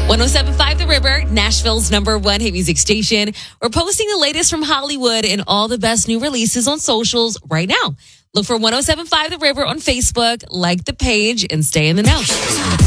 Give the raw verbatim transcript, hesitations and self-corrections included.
seven point five The River, Nashville's number one hit music station. We're posting the latest from Hollywood and all the best new releases on socials right now. Look for one oh seven point five The River on Facebook, like the page, and stay in the know.